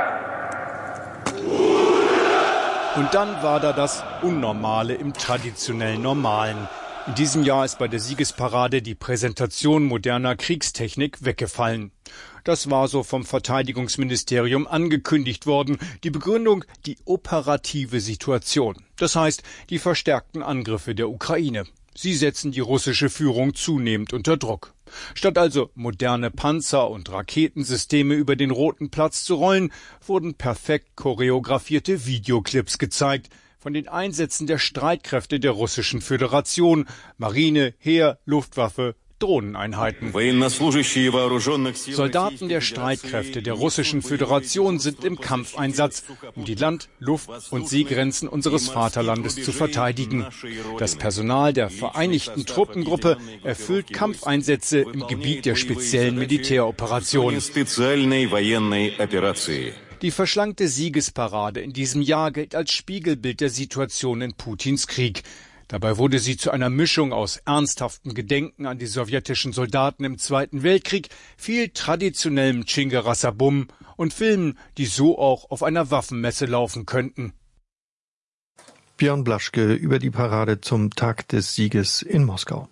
Und dann war da das Unnormale im traditionell Normalen. In diesem Jahr ist bei der Siegesparade die Präsentation moderner Kriegstechnik weggefallen. Das war so vom Verteidigungsministerium angekündigt worden. Die Begründung, die operative Situation. Das heißt, die verstärkten Angriffe der Ukraine. Sie setzen die russische Führung zunehmend unter Druck. Statt also moderne Panzer und Raketensysteme über den Roten Platz zu rollen, wurden perfekt choreografierte Videoclips gezeigt von den Einsätzen der Streitkräfte der Russischen Föderation, Marine, Heer, Luftwaffe, Drohneneinheiten. Soldaten der Streitkräfte der Russischen Föderation sind im Kampfeinsatz, um die Land-, Luft- und Seegrenzen unseres Vaterlandes zu verteidigen. Das Personal der Vereinigten Truppengruppe erfüllt Kampfeinsätze im Gebiet der speziellen Militäroperationen. Die verschlankte Siegesparade in diesem Jahr gilt als Spiegelbild der Situation in Putins Krieg. Dabei wurde sie zu einer Mischung aus ernsthaftem Gedenken an die sowjetischen Soldaten im Zweiten Weltkrieg, viel traditionellem Tschingerassabum und Filmen, die so auch auf einer Waffenmesse laufen könnten. Björn Blaschke über die Parade zum Tag des Sieges in Moskau.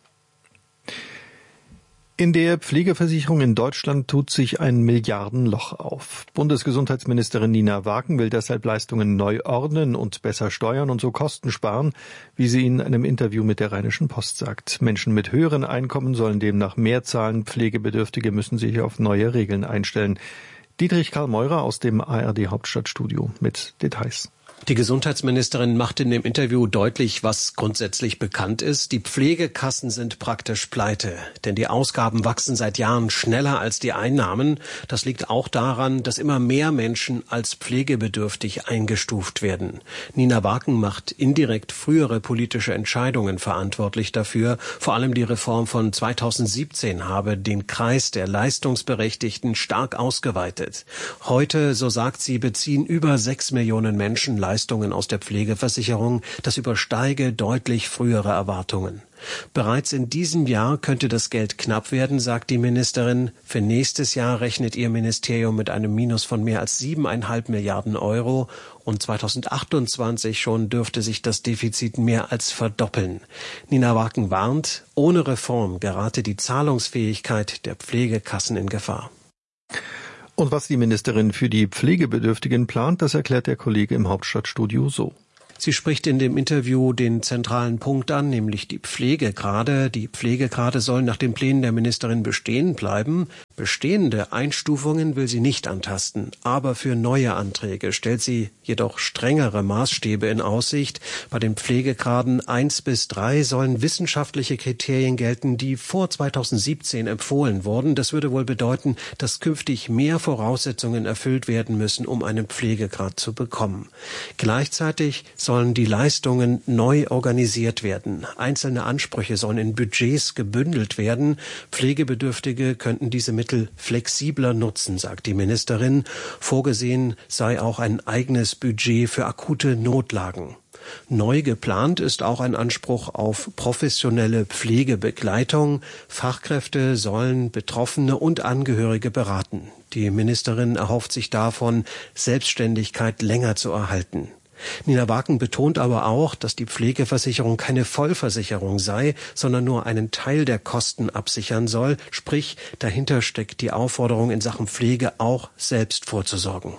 In der Pflegeversicherung in Deutschland tut sich ein Milliardenloch auf. Bundesgesundheitsministerin Nina Wagen will deshalb Leistungen neu ordnen und besser steuern und so Kosten sparen, wie sie in einem Interview mit der Rheinischen Post sagt. Menschen mit höheren Einkommen sollen demnach mehr zahlen, Pflegebedürftige müssen sich auf neue Regeln einstellen. Dietrich Karl Meurer aus dem A R D Hauptstadtstudio mit Details. Die Gesundheitsministerin macht in dem Interview deutlich, was grundsätzlich bekannt ist. Die Pflegekassen sind praktisch pleite, denn die Ausgaben wachsen seit Jahren schneller als die Einnahmen. Das liegt auch daran, dass immer mehr Menschen als pflegebedürftig eingestuft werden. Nina Wagen macht indirekt frühere politische Entscheidungen verantwortlich dafür. Vor allem die Reform von zweitausendsiebzehn habe den Kreis der Leistungsberechtigten stark ausgeweitet. Heute, so sagt sie, beziehen über sechs Millionen Menschen Leistungen aus der Pflegeversicherung. Das übersteige deutlich frühere Erwartungen. Bereits in diesem Jahr könnte das Geld knapp werden, sagt die Ministerin. Für nächstes Jahr rechnet ihr Ministerium mit einem Minus von mehr als siebeneinhalb Milliarden Euro. Und zweitausendachtundzwanzig schon dürfte sich das Defizit mehr als verdoppeln. Nina Waken warnt, ohne Reform gerate die Zahlungsfähigkeit der Pflegekassen in Gefahr. Und was die Ministerin für die Pflegebedürftigen plant, das erklärt der Kollege im Hauptstadtstudio so. Sie spricht in dem Interview den zentralen Punkt an, nämlich die Pflegegrade. Die Pflegegrade sollen nach den Plänen der Ministerin bestehen bleiben. Bestehende Einstufungen will sie nicht antasten. Aber für neue Anträge stellt sie jedoch strengere Maßstäbe in Aussicht. Bei den Pflegegraden eins bis drei sollen wissenschaftliche Kriterien gelten, die vor zweitausendsiebzehn empfohlen wurden. Das würde wohl bedeuten, dass künftig mehr Voraussetzungen erfüllt werden müssen, um einen Pflegegrad zu bekommen. Gleichzeitig sollen die Leistungen neu organisiert werden. Einzelne Ansprüche sollen in Budgets gebündelt werden. Pflegebedürftige könnten diese Mittel flexibler nutzen, sagt die Ministerin. Vorgesehen sei auch ein eigenes Budget für akute Notlagen. Neu geplant ist auch ein Anspruch auf professionelle Pflegebegleitung. Fachkräfte sollen Betroffene und Angehörige beraten. Die Ministerin erhofft sich davon, Selbstständigkeit länger zu erhalten. Nina Waken betont aber auch, dass die Pflegeversicherung keine Vollversicherung sei, sondern nur einen Teil der Kosten absichern soll. Sprich, dahinter steckt die Aufforderung, in Sachen Pflege auch selbst vorzusorgen.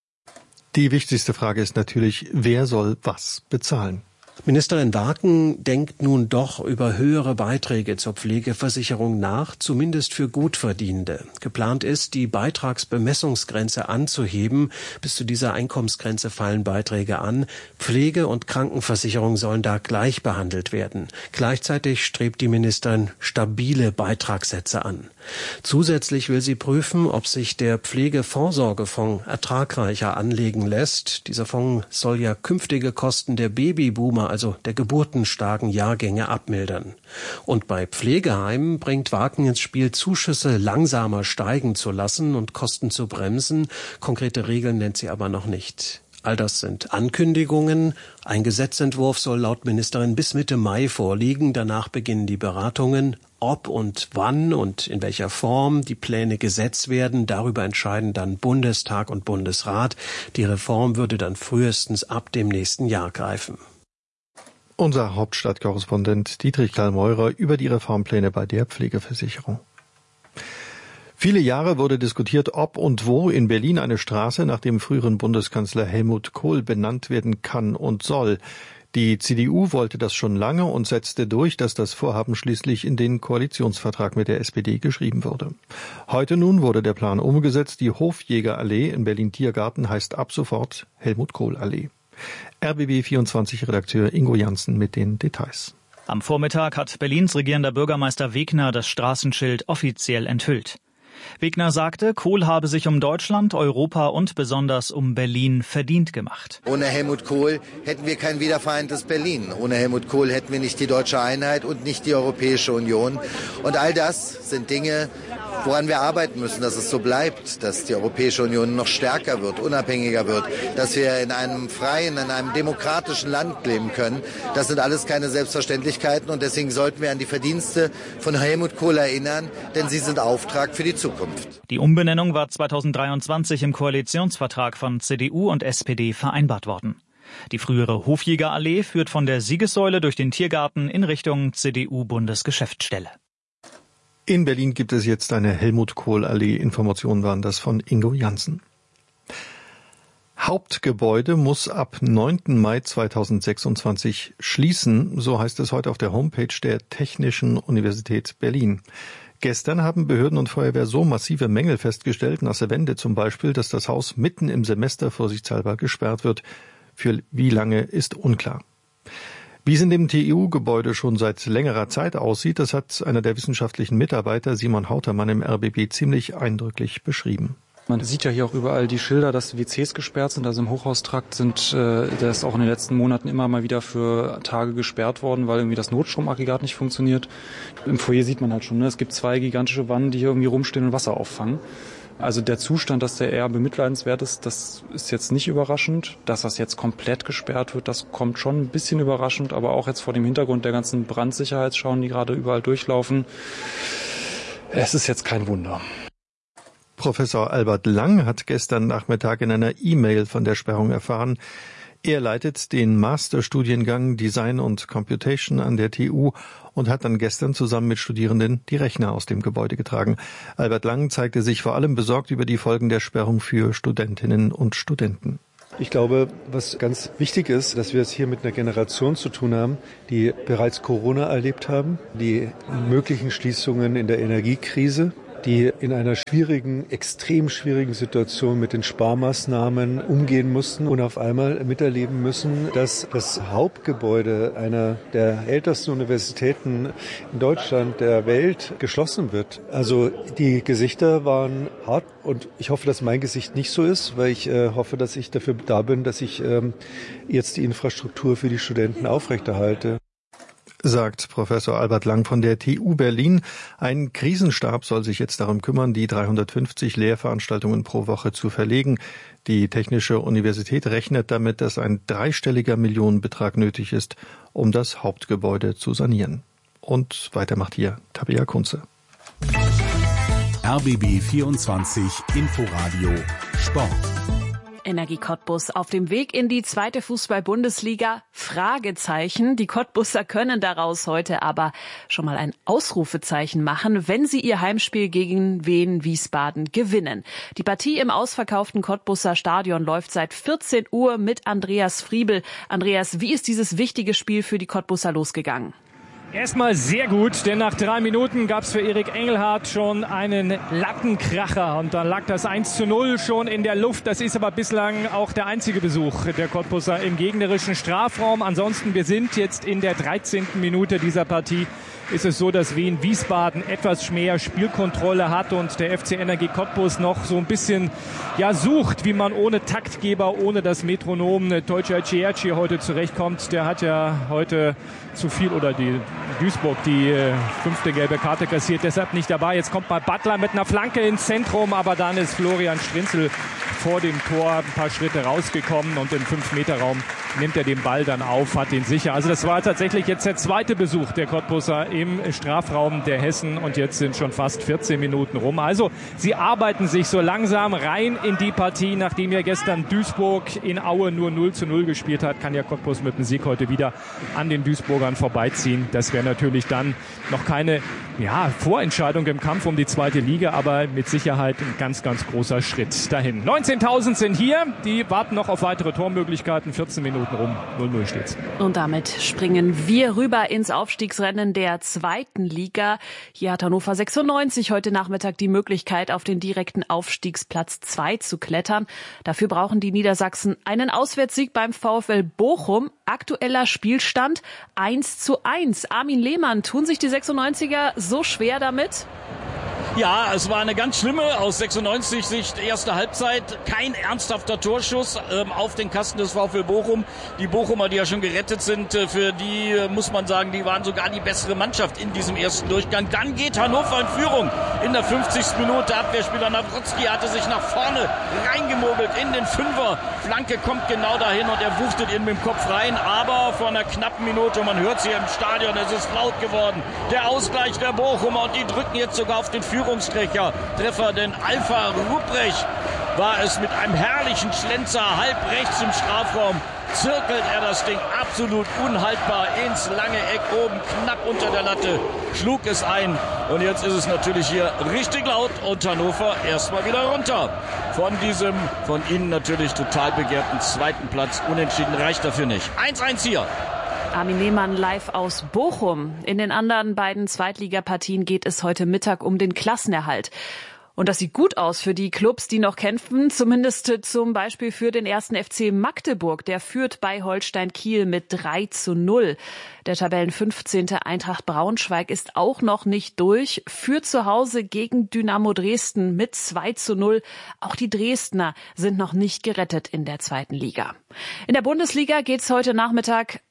Die wichtigste Frage ist natürlich, wer soll was bezahlen? Ministerin Waken denkt nun doch über höhere Beiträge zur Pflegeversicherung nach, zumindest für Gutverdienende. Geplant ist, die Beitragsbemessungsgrenze anzuheben. Bis zu dieser Einkommensgrenze fallen Beiträge an. Pflege- und Krankenversicherung sollen da gleich behandelt werden. Gleichzeitig strebt die Ministerin stabile Beitragssätze an. Zusätzlich will sie prüfen, ob sich der Pflegevorsorgefonds ertragreicher anlegen lässt. Dieser Fonds soll ja künftige Kosten der Babyboomer, also der geburtenstarken Jahrgänge, abmildern. Und bei Pflegeheimen bringt Waken ins Spiel, Zuschüsse langsamer steigen zu lassen und Kosten zu bremsen. Konkrete Regeln nennt sie aber noch nicht. All das sind Ankündigungen. Ein Gesetzentwurf soll laut Ministerin bis Mitte Mai vorliegen. Danach beginnen die Beratungen. Ob und wann und in welcher Form die Pläne gesetzt werden, darüber entscheiden dann Bundestag und Bundesrat. Die Reform würde dann frühestens ab dem nächsten Jahr greifen. Unser Hauptstadtkorrespondent Dietrich Karl-Meurer über die Reformpläne bei der Pflegeversicherung. Viele Jahre wurde diskutiert, ob und wo in Berlin eine Straße nach dem früheren Bundeskanzler Helmut Kohl benannt werden kann und soll. Die C D U wollte das schon lange und setzte durch, dass das Vorhaben schließlich in den Koalitionsvertrag mit der S P D geschrieben wurde. Heute nun wurde der Plan umgesetzt. Die Hofjägerallee in Berlin-Tiergarten heißt ab sofort Helmut-Kohl-Allee. R B B vierundzwanzig-Redakteur Ingo Janssen mit den Details. Am Vormittag hat Berlins regierender Bürgermeister Wegner das Straßenschild offiziell enthüllt. Wegner sagte, Kohl habe sich um Deutschland, Europa und besonders um Berlin verdient gemacht. Ohne Helmut Kohl hätten wir kein wiedervereintes Berlin. Ohne Helmut Kohl hätten wir nicht die deutsche Einheit und nicht die Europäische Union. Und all das sind Dinge, woran wir arbeiten müssen, dass es so bleibt, dass die Europäische Union noch stärker wird, unabhängiger wird, dass wir in einem freien, in einem demokratischen Land leben können. Das sind alles keine Selbstverständlichkeiten und deswegen sollten wir an die Verdienste von Helmut Kohl erinnern, denn sie sind Auftrag für die Zukunft. Die Umbenennung war zweitausenddreiundzwanzig im Koalitionsvertrag von C D U und S P D vereinbart worden. Die frühere Hofjägerallee führt von der Siegessäule durch den Tiergarten in Richtung C D U-Bundesgeschäftsstelle. In Berlin gibt es jetzt eine Helmut-Kohl-Allee. Informationen waren das von Ingo Janssen. Hauptgebäude muss ab neunten Mai zweitausendsechsundzwanzig schließen, so heißt es heute auf der Homepage der Technischen Universität Berlin. Gestern haben Behörden und Feuerwehr so massive Mängel festgestellt, nasse Wände zum Beispiel, dass das Haus mitten im Semester vorsichtshalber gesperrt wird. Für wie lange ist unklar. Wie es in dem T U Gebäude schon seit längerer Zeit aussieht, das hat einer der wissenschaftlichen Mitarbeiter, Simon Hautermann, im R B B ziemlich eindrücklich beschrieben. Man sieht ja hier auch überall die Schilder, dass W Cs gesperrt sind. Also im Hochhaustrakt sind, äh, der ist auch in den letzten Monaten immer mal wieder für Tage gesperrt worden, weil irgendwie das Notstromaggregat nicht funktioniert. Im Foyer sieht man halt schon, ne? Es gibt zwei gigantische Wannen, die hier irgendwie rumstehen und Wasser auffangen. Also der Zustand, dass der eher bemitleidenswert ist, das ist jetzt nicht überraschend. Dass das jetzt komplett gesperrt wird, das kommt schon ein bisschen überraschend, aber auch jetzt vor dem Hintergrund der ganzen Brandsicherheitsschauen, die gerade überall durchlaufen. Es ist jetzt kein Wunder. Professor Albert Lang hat gestern Nachmittag in einer E-Mail von der Sperrung erfahren. Er leitet den Masterstudiengang Design und Computation an der T U und hat dann gestern zusammen mit Studierenden die Rechner aus dem Gebäude getragen. Albert Lang zeigte sich vor allem besorgt über die Folgen der Sperrung für Studentinnen und Studenten. Ich glaube, was ganz wichtig ist, dass wir es hier mit einer Generation zu tun haben, die bereits Corona erlebt haben, die möglichen Schließungen in der Energiekrise, die in einer schwierigen, extrem schwierigen Situation mit den Sparmaßnahmen umgehen mussten und auf einmal miterleben müssen, dass das Hauptgebäude einer der ältesten Universitäten in Deutschland, der Welt, geschlossen wird. Also die Gesichter waren hart und ich hoffe, dass mein Gesicht nicht so ist, weil ich äh, hoffe, dass ich dafür da bin, dass ich ähm, jetzt die Infrastruktur für die Studenten aufrechterhalte. Sagt Professor Albert Lang von der T U Berlin. Ein Krisenstab soll sich jetzt darum kümmern, die dreihundertfünfzig Lehrveranstaltungen pro Woche zu verlegen. Die Technische Universität rechnet damit, dass ein dreistelliger Millionenbetrag nötig ist, um das Hauptgebäude zu sanieren. Und weiter macht hier Tabea Kunze. R B B vierundzwanzig Inforadio Sport. Energie Cottbus auf dem Weg in die zweite Fußball-Bundesliga? Fragezeichen. Die Cottbusser können daraus heute aber schon mal ein Ausrufezeichen machen, wenn sie ihr Heimspiel gegen Wien Wiesbaden gewinnen. Die Partie im ausverkauften Cottbusser Stadion läuft seit vierzehn Uhr mit Andreas Friebel. Andreas, wie ist dieses wichtige Spiel für die Cottbusser losgegangen? Erstmal sehr gut, denn nach drei Minuten gab es für Erik Engelhardt schon einen Lattenkracher und dann lag das eins zu null schon in der Luft. Das ist aber bislang auch der einzige Besuch der Cottbusser im gegnerischen Strafraum. Ansonsten, wir sind jetzt in der dreizehnten Minute dieser Partie. Ist es so, dass Wien Wiesbaden etwas mehr Spielkontrolle hat und der F C Energie Cottbus noch so ein bisschen ja sucht, wie man ohne Taktgeber, ohne das Metronom Deutscher Cierci heute zurechtkommt. Der hat ja heute zu viel oder die Duisburg die äh, fünfte gelbe Karte kassiert, deshalb nicht dabei. Jetzt kommt mal Butler mit einer Flanke ins Zentrum, aber dann ist Florian Strinzel vor dem Tor ein paar Schritte rausgekommen und im fünf Meter Raum nimmt er den Ball dann auf, hat ihn sicher. Also das war tatsächlich jetzt der zweite Besuch der Cottbusser im Strafraum der Hessen und jetzt sind schon fast vierzehn Minuten rum. Also sie arbeiten sich so langsam rein in die Partie, nachdem ja gestern Duisburg in Aue nur null zu null gespielt hat, kann ja Cottbus mit dem Sieg heute wieder an den Duisburgern vorbeiziehen. Das wäre natürlich dann noch keine ja, Vorentscheidung im Kampf um die zweite Liga, aber mit Sicherheit ein ganz, ganz großer Schritt dahin. neunzehntausend sind hier, die warten noch auf weitere Tormöglichkeiten, vierzehn Minuten rum, null null steht's. Und damit springen wir rüber ins Aufstiegsrennen der zweiten Liga. Hier hat Hannover sechsundneunzig heute Nachmittag die Möglichkeit, auf den direkten Aufstiegsplatz zwei zu klettern. Dafür brauchen die Niedersachsen einen Auswärtssieg beim VfL Bochum. Aktueller Spielstand eins zu eins. Armin Lehmann, tun sich die sechsundneunziger so schwer damit? Ja, es war eine ganz schlimme aus sechsundneunzig Sicht erste Halbzeit. Kein ernsthafter Torschuss ähm, auf den Kasten des VfL Bochum. Die Bochumer, die ja schon gerettet sind, äh, für die äh, muss man sagen, die waren sogar die bessere Mannschaft in diesem ersten Durchgang. Dann geht Hannover in Führung in der fünfzigsten Minute. Abwehrspieler Nawrotzki hatte sich nach vorne reingemogelt in den Fünfer. Flanke kommt genau dahin und er wuchtet ihn mit dem Kopf rein. Aber vor einer knappen Minute, man hört sie im Stadion, es ist laut geworden. Der Ausgleich der Bochumer und die drücken jetzt sogar auf den Führungstreffer, denn Alpha Ruprecht war es mit einem herrlichen Schlenzer halb rechts im Strafraum. Zirkelt er das Ding absolut unhaltbar ins lange Eck oben, knapp unter der Latte, schlug es ein und jetzt ist es natürlich hier richtig laut und Hannover erstmal wieder runter. Von diesem, von Ihnen natürlich total begehrten zweiten Platz, unentschieden reicht dafür nicht. eins eins hier. Armin Lehmann live aus Bochum. In den anderen beiden Zweitligapartien geht es heute Mittag um den Klassenerhalt. Und das sieht gut aus für die Clubs, die noch kämpfen, zumindest zum Beispiel für den ersten F C Magdeburg. Der führt bei Holstein Kiel mit drei zu null. Der Tabellenfünfzehnte Eintracht Braunschweig ist auch noch nicht durch, führt zu Hause gegen Dynamo Dresden mit zwei zu null. Auch die Dresdner sind noch nicht gerettet in der zweiten Liga. In der Bundesliga geht's heute Nachmittag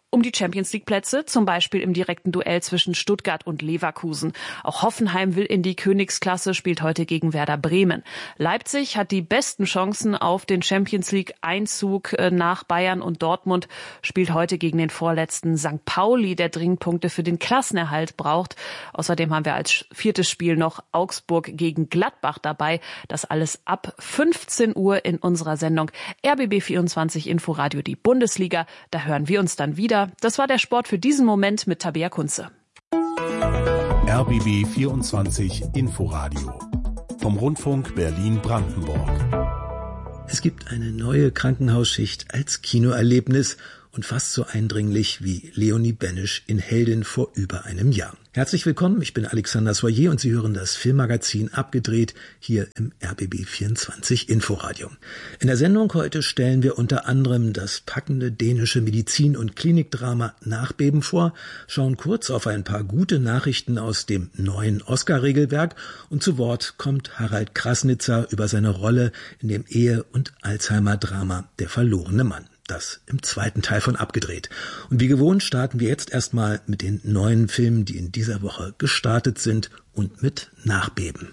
um die Champions-League-Plätze, zum Beispiel im direkten Duell zwischen Stuttgart und Leverkusen. Auch Hoffenheim will in die Königsklasse, spielt heute gegen Werder Bremen. Leipzig hat die besten Chancen auf den Champions-League-Einzug nach Bayern und Dortmund, spielt heute gegen den vorletzten Sankt Pauli, der dringend Punkte für den Klassenerhalt braucht. Außerdem haben wir als viertes Spiel noch Augsburg gegen Gladbach dabei. Das alles ab fünfzehn Uhr in unserer Sendung R B B vierundzwanzig Inforadio, die Bundesliga. Da hören wir uns dann wieder. Das war der Sport für diesen Moment mit Tabea Kunze. R B B vierundzwanzig Inforadio vom Rundfunk Berlin-Brandenburg. Es gibt eine neue Krankenhausschicht als Kinoerlebnis und fast so eindringlich wie Leonie Benesch in Heldin vor über einem Jahr. Herzlich willkommen, ich bin Alexander Soyer und Sie hören das Filmmagazin Abgedreht hier im R B B vierundzwanzig Inforadio. In der Sendung heute stellen wir unter anderem das packende dänische Medizin- und Klinikdrama Nachbeben vor, schauen kurz auf ein paar gute Nachrichten aus dem neuen Oscar-Regelwerk und zu Wort kommt Harald Krasnitzer über seine Rolle in dem Ehe- und Alzheimer-Drama Der verlorene Mann. Das im zweiten Teil von Abgedreht. Und wie gewohnt starten wir jetzt erstmal mit den neuen Filmen, die in dieser Woche gestartet sind und mit Nachbeben.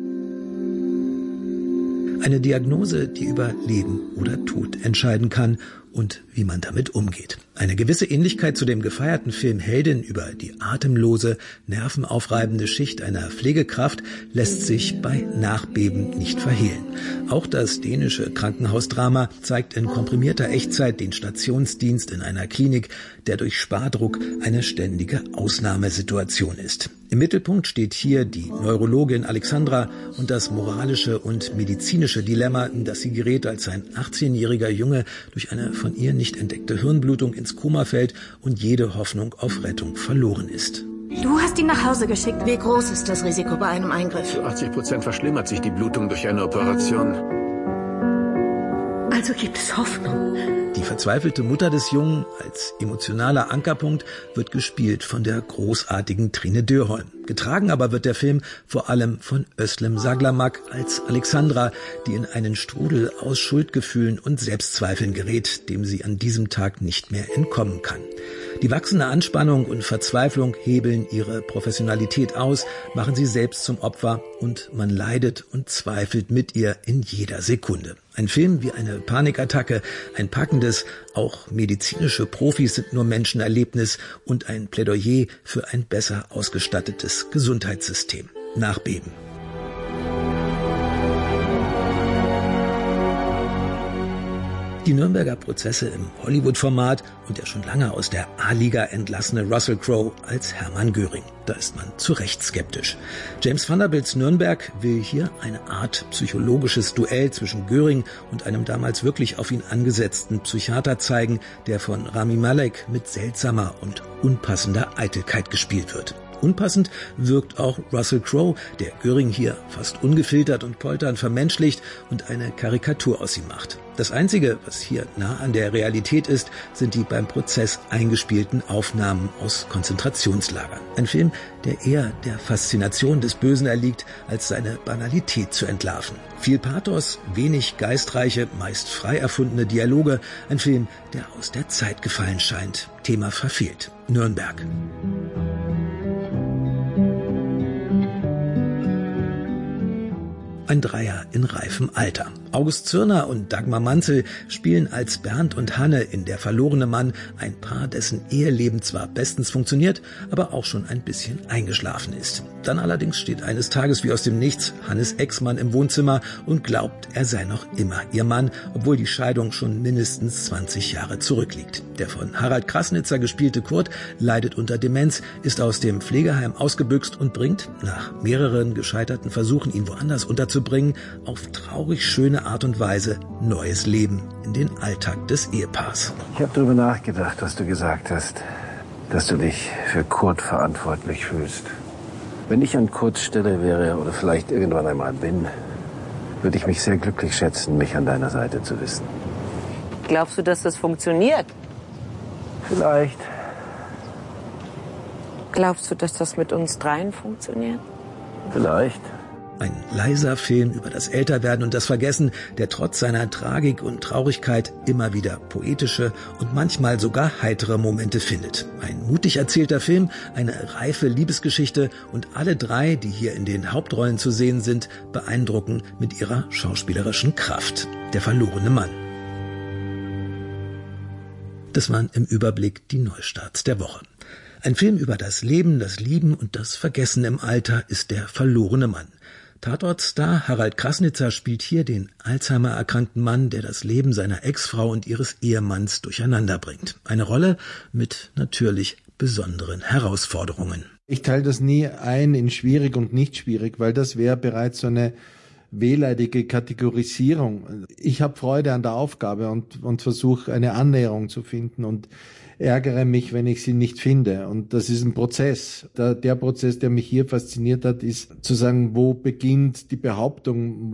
Eine Diagnose, die über Leben oder Tod entscheiden kann und wie man damit umgeht. Eine gewisse Ähnlichkeit zu dem gefeierten Film Heldin über die atemlose, nervenaufreibende Schicht einer Pflegekraft lässt sich bei Nachbeben nicht verhehlen. Auch das dänische Krankenhausdrama zeigt in komprimierter Echtzeit den Stationsdienst in einer Klinik, der durch Spardruck eine ständige Ausnahmesituation ist. Im Mittelpunkt steht hier die Neurologin Alexandra und das moralische und medizinische Dilemma, in das sie gerät, als ein achtzehnjähriger Junge durch eine von ihr nicht entdeckte Hirnblutung ins Koma fällt und jede Hoffnung auf Rettung verloren ist. Du hast ihn nach Hause geschickt. Wie groß ist das Risiko bei einem Eingriff? Zu achtzig Prozent verschlimmert sich die Blutung durch eine Operation. Also gibt es Hoffnung. Die verzweifelte Mutter des Jungen als emotionaler Ankerpunkt wird gespielt von der großartigen Trine Dyrholm. Getragen aber wird der Film vor allem von Özlem Saglamak als Alexandra, die in einen Strudel aus Schuldgefühlen und Selbstzweifeln gerät, dem sie an diesem Tag nicht mehr entkommen kann. Die wachsende Anspannung und Verzweiflung hebeln ihre Professionalität aus, machen sie selbst zum Opfer und man leidet und zweifelt mit ihr in jeder Sekunde. Ein Film wie eine Panikattacke, ein packendes, auch medizinische Profis sind nur Menschenerlebnis und ein Plädoyer für ein besser ausgestattetes Gesundheitssystem. Nachbeben. Die Nürnberger Prozesse im Hollywood-Format und der schon lange aus der A-Liga entlassene Russell Crowe als Hermann Göring. Da ist man zu Recht skeptisch. James Vanderbilts Nürnberg will hier eine Art psychologisches Duell zwischen Göring und einem damals wirklich auf ihn angesetzten Psychiater zeigen, der von Rami Malek mit seltsamer und unpassender Eitelkeit gespielt wird. Unpassend wirkt auch Russell Crowe, der Göring hier fast ungefiltert und polternd vermenschlicht und eine Karikatur aus ihm macht. Das Einzige, was hier nah an der Realität ist, sind die beim Prozess eingespielten Aufnahmen aus Konzentrationslagern. Ein Film, der eher der Faszination des Bösen erliegt, als seine Banalität zu entlarven. Viel Pathos, wenig geistreiche, meist frei erfundene Dialoge. Ein Film, der aus der Zeit gefallen scheint. Thema verfehlt. Nürnberg. Ein Dreier in reifem Alter. August Zürner und Dagmar Manzel spielen als Bernd und Hanne in Der verlorene Mann ein Paar, dessen Eheleben zwar bestens funktioniert, aber auch schon ein bisschen eingeschlafen ist. Dann allerdings steht eines Tages wie aus dem Nichts Hannes Ex-Mann im Wohnzimmer und glaubt, er sei noch immer ihr Mann, obwohl die Scheidung schon mindestens zwanzig Jahre zurückliegt. Der von Harald Krasnitzer gespielte Kurt leidet unter Demenz, ist aus dem Pflegeheim ausgebüxt und bringt, nach mehreren gescheiterten Versuchen, ihn woanders unterzubringen, auf traurig schöne Art und Weise neues Leben in den Alltag des Ehepaars. Ich habe darüber nachgedacht, was du gesagt hast, dass du dich für Kurt verantwortlich fühlst. Wenn ich an Kurts Stelle wäre oder vielleicht irgendwann einmal bin, würde ich mich sehr glücklich schätzen, mich an deiner Seite zu wissen. Glaubst du, dass das funktioniert? Vielleicht. Glaubst du, dass das mit uns dreien funktioniert? Vielleicht. Ein leiser Film über das Älterwerden und das Vergessen, der trotz seiner Tragik und Traurigkeit immer wieder poetische und manchmal sogar heitere Momente findet. Ein mutig erzählter Film, eine reife Liebesgeschichte und alle drei, die hier in den Hauptrollen zu sehen sind, beeindrucken mit ihrer schauspielerischen Kraft. Der verlorene Mann. Das waren im Überblick die Neustarts der Woche. Ein Film über das Leben, das Lieben und das Vergessen im Alter ist Der verlorene Mann. Tatortstar Harald Krasnitzer spielt hier den Alzheimer-erkrankten Mann, der das Leben seiner Ex-Frau und ihres Ehemanns durcheinander bringt. Eine Rolle mit natürlich besonderen Herausforderungen. Ich teile das nie ein in schwierig und nicht schwierig, weil das wäre bereits so eine wehleidige Kategorisierung. Ich habe Freude an der Aufgabe und, und versuche eine Annäherung zu finden und ärgere mich, wenn ich sie nicht finde. Und das ist ein Prozess. Der, der Prozess, der mich hier fasziniert hat, ist zu sagen, wo beginnt die Behauptung,